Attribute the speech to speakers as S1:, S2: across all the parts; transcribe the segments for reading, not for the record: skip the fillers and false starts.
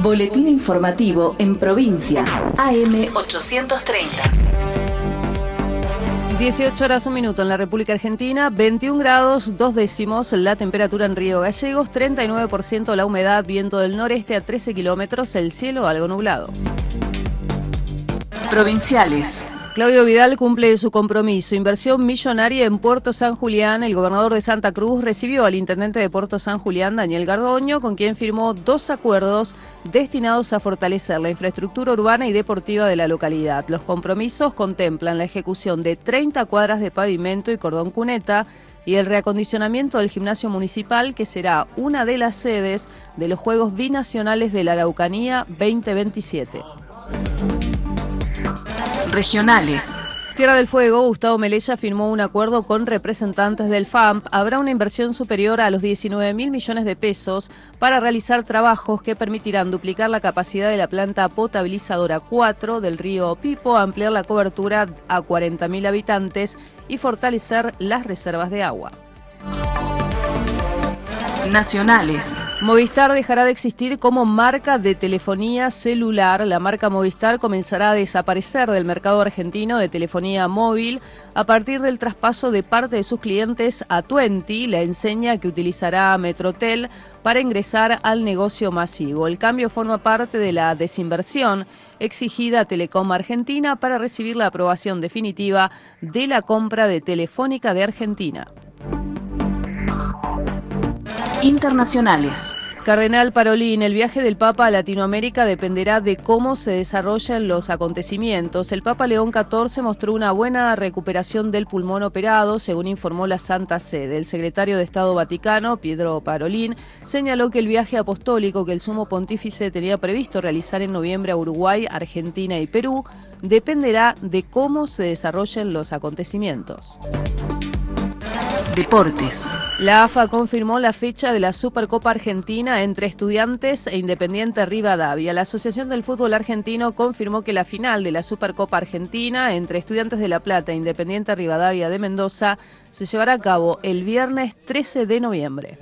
S1: Boletín informativo en provincia. AM 830.
S2: 18 horas 1 minuto en la República Argentina, 21 grados 2 décimos la temperatura en Río Gallegos, 39% la humedad, viento del noreste a 13 kilómetros, el cielo algo nublado.
S1: Provinciales.
S2: Claudio Vidal cumple su compromiso. Inversión millonaria en Puerto San Julián. El gobernador de Santa Cruz recibió al intendente de Puerto San Julián, Daniel Gardoño, con quien firmó 2 acuerdos destinados a fortalecer la infraestructura urbana y deportiva de la localidad. Los compromisos contemplan la ejecución de 30 cuadras de pavimento y cordón cuneta y el reacondicionamiento del gimnasio municipal, que será una de las sedes de los Juegos Binacionales de la Araucanía 2027.
S1: Regionales.
S2: Tierra del Fuego, Gustavo Melella firmó un acuerdo con representantes del FAMP. Habrá una inversión superior a los 19.000 millones de pesos para realizar trabajos que permitirán duplicar la capacidad de la planta potabilizadora 4 del río Pipo, ampliar la cobertura a 40.000 habitantes y fortalecer las reservas de agua.
S1: Nacionales.
S2: Movistar dejará de existir como marca de telefonía celular. La marca Movistar comenzará a desaparecer del mercado argentino de telefonía móvil a partir del traspaso de parte de sus clientes a Tuenti, la enseña que utilizará Metrotel para ingresar al negocio masivo. El cambio forma parte de la desinversión exigida a Telecom Argentina para recibir la aprobación definitiva de la compra de Telefónica de Argentina.
S1: Internacionales.
S2: Cardenal Parolin, el viaje del Papa a Latinoamérica dependerá de cómo se desarrollen los acontecimientos. El Papa León XIV mostró una buena recuperación del pulmón operado, según informó la Santa Sede. El secretario de Estado Vaticano, Pietro Parolin, señaló que el viaje apostólico que el Sumo Pontífice tenía previsto realizar en noviembre a Uruguay, Argentina y Perú dependerá de cómo se desarrollen los acontecimientos.
S1: Deportes.
S2: La AFA confirmó la fecha de la Supercopa Argentina entre Estudiantes e Independiente Rivadavia. La Asociación del Fútbol Argentino confirmó que la final de la Supercopa Argentina entre Estudiantes de La Plata e Independiente Rivadavia de Mendoza se llevará a cabo el viernes 13 de noviembre.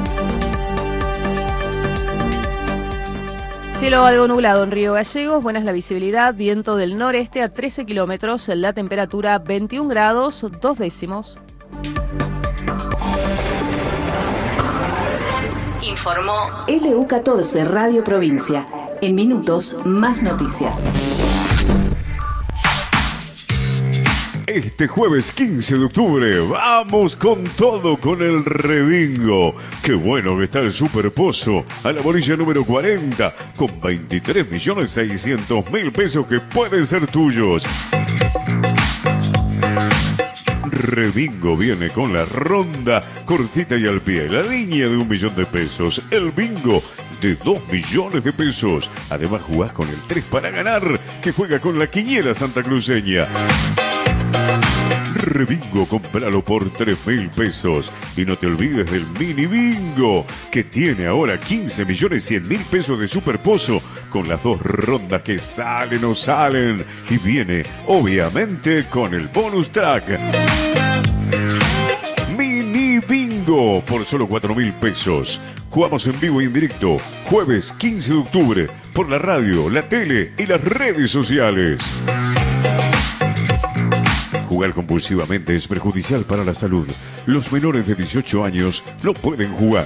S2: Cielo algo nublado en Río Gallegos, buena es la visibilidad, viento del noreste a 13 kilómetros, la temperatura 21 grados 2 décimos.
S1: Informó LU14 Radio Provincia. En minutos, más noticias.
S3: Este jueves 15 de octubre, vamos con todo con el Rebingo. Qué bueno que está el Super Pozo a la bolilla número 40, con 23.600.000 pesos que pueden ser tuyos. Rebingo viene con la ronda cortita y al pie, la línea de 1 millón de pesos, el bingo de 2 millones de pesos. Además jugás con el 3 para ganar, que juega con la quiniela santacruceña. Rebingo, cómpralo por 3.000 pesos. Y no te olvides del mini bingo, que tiene ahora 15.100.000 pesos de superpozo, con las 2 rondas que salen o salen. Y viene, obviamente, con el bonus track. Mini bingo, por solo 4.000 pesos. Jugamos en vivo y en directo, jueves 15 de octubre, por la radio, la tele y las redes sociales. Jugar compulsivamente es perjudicial para la salud. Los menores de 18 años no pueden jugar.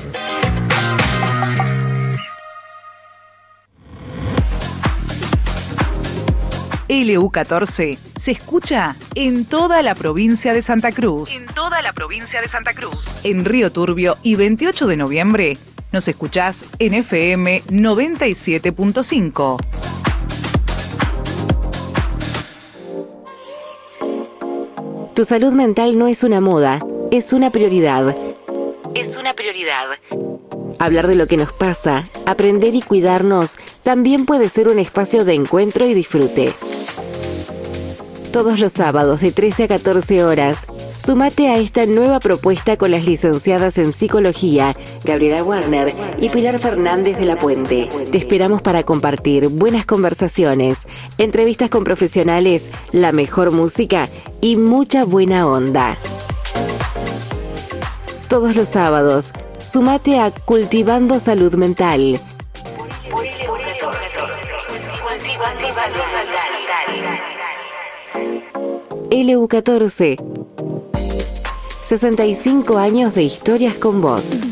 S4: LU14 se escucha en toda la provincia de Santa Cruz. En Río Turbio y 28 de noviembre nos escuchás en FM 97.5.
S5: Tu salud mental no es una moda, es una prioridad. Hablar de lo que nos pasa, aprender y cuidarnos también puede ser un espacio de encuentro y disfrute. Todos los sábados de 13 a 14 horas, sumate a esta nueva propuesta con las licenciadas en Psicología, Gabriela Warner y Pilar Fernández de la Puente. Te esperamos para compartir buenas conversaciones, entrevistas con profesionales, la mejor música y mucha buena onda. Todos los sábados, sumate a Cultivando Salud Mental. Por LU14. LU14. 65 años de historias con vos.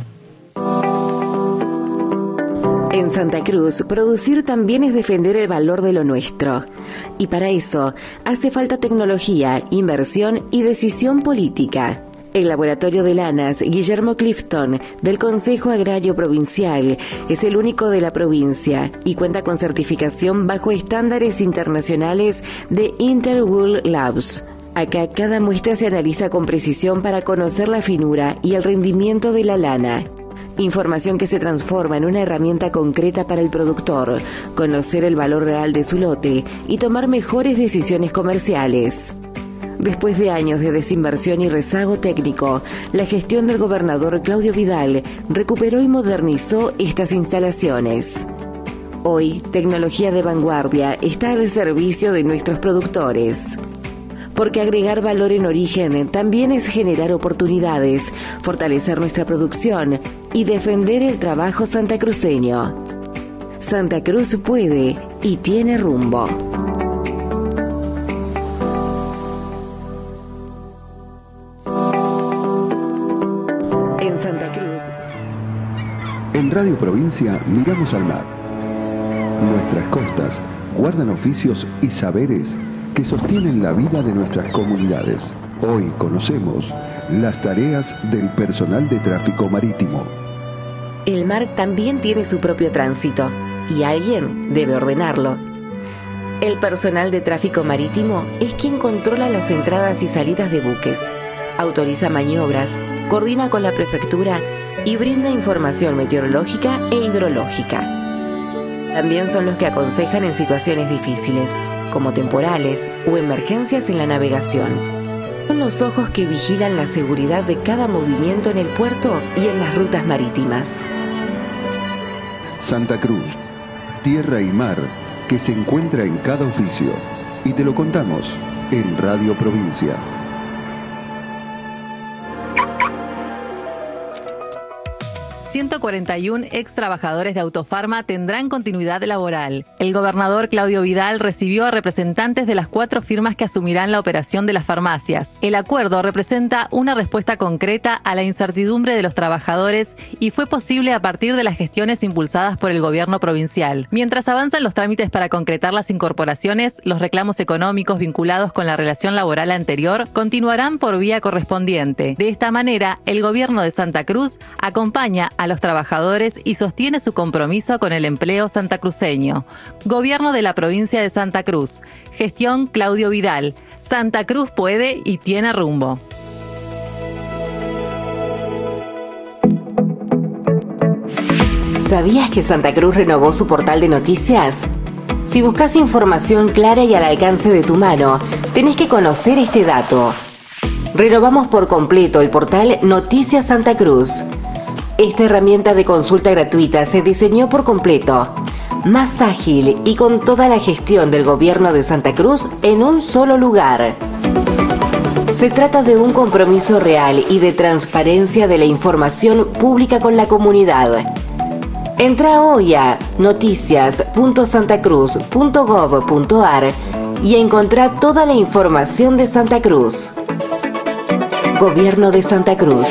S5: En Santa Cruz, producir también es defender el valor de lo nuestro. Y para eso, hace falta tecnología, inversión y decisión política. El Laboratorio de Lanas Guillermo Clifton del Consejo Agrario Provincial es el único de la provincia y cuenta con certificación bajo estándares internacionales de Interwool Labs. Acá cada muestra se analiza con precisión para conocer la finura y el rendimiento de la lana. Información que se transforma en una herramienta concreta para el productor, conocer el valor real de su lote y tomar mejores decisiones comerciales. Después de años de desinversión y rezago técnico, la gestión del gobernador Claudio Vidal recuperó y modernizó estas instalaciones. Hoy, tecnología de vanguardia está al servicio de nuestros productores. Porque agregar valor en origen también es generar oportunidades, fortalecer nuestra producción y defender el trabajo santacruceño. Santa Cruz puede y tiene rumbo. En Santa Cruz.
S6: En Radio Provincia miramos al mar. Nuestras costas guardan oficios y saberes que sostienen la vida de nuestras comunidades. Hoy conocemos las tareas del personal de tráfico marítimo.
S5: El mar también tiene su propio tránsito y alguien debe ordenarlo. El personal de tráfico marítimo es quien controla las entradas y salidas de buques, autoriza maniobras, coordina con la prefectura y brinda información meteorológica e hidrológica. También son los que aconsejan en situaciones difíciles, como temporales o emergencias en la navegación. Son los ojos que vigilan la seguridad de cada movimiento en el puerto y en las rutas marítimas.
S6: Santa Cruz, tierra y mar que se encuentra en cada oficio. Y te lo contamos en Radio Provincia.
S7: 141 ex trabajadores de Autofarma tendrán continuidad laboral. El gobernador Claudio Vidal recibió a representantes de las 4 firmas que asumirán la operación de las farmacias. El acuerdo representa una respuesta concreta a la incertidumbre de los trabajadores y fue posible a partir de las gestiones impulsadas por el gobierno provincial. Mientras avanzan los trámites para concretar las incorporaciones, los reclamos económicos vinculados con la relación laboral anterior continuarán por vía correspondiente. De esta manera, el gobierno de Santa Cruz acompaña a los trabajadores y sostiene su compromiso con el empleo santacruceño. Gobierno de la provincia de Santa Cruz. Gestión Claudio Vidal. Santa Cruz puede y tiene rumbo.
S5: ¿Sabías que Santa Cruz renovó su portal de noticias? Si buscas información clara y al alcance de tu mano, tenés que conocer este dato. Renovamos por completo el portal Noticias Santa Cruz. Esta herramienta de consulta gratuita se diseñó por completo, más ágil y con toda la gestión del gobierno de Santa Cruz en un solo lugar. Se trata de un compromiso real y de transparencia de la información pública con la comunidad. Entra hoy a noticias.santacruz.gov.ar y encontrá toda la información de Santa Cruz. Gobierno de Santa Cruz.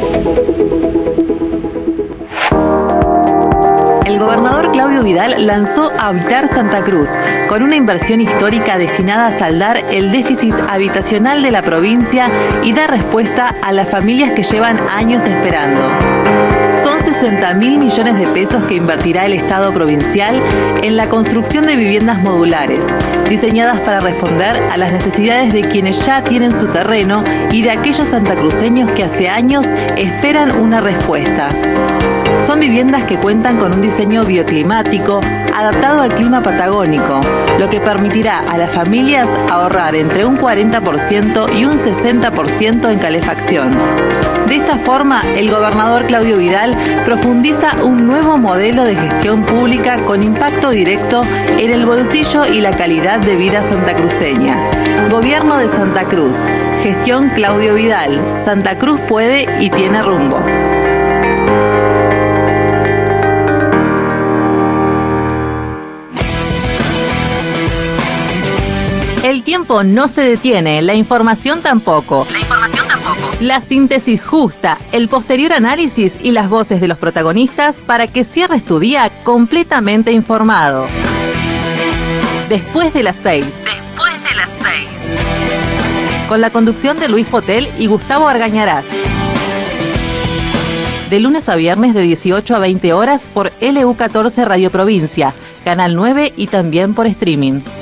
S7: El gobernador Claudio Vidal lanzó Habitar Santa Cruz, con una inversión histórica destinada a saldar el déficit habitacional de la provincia y dar respuesta a las familias que llevan años esperando. Son 60.000 millones de pesos que invertirá el Estado provincial en la construcción de viviendas modulares, diseñadas para responder a las necesidades de quienes ya tienen su terreno y de aquellos santacruceños que hace años esperan una respuesta. Son viviendas que cuentan con un diseño bioclimático adaptado al clima patagónico, lo que permitirá a las familias ahorrar entre un 40% y un 60% en calefacción. De esta forma, el gobernador Claudio Vidal profundiza un nuevo modelo de gestión pública con impacto directo en el bolsillo y la calidad de vida santacruceña. Gobierno de Santa Cruz. Gestión Claudio Vidal. Santa Cruz puede y tiene rumbo. El tiempo no se detiene, la información tampoco. La síntesis justa, el posterior análisis y las voces de los protagonistas para que cierres tu día completamente informado. Después de las 6. Con la conducción de Luis Potel y Gustavo Argañarás. De lunes a viernes de 18 a 20 horas por LU14 Radio Provincia, Canal 9 y también por streaming.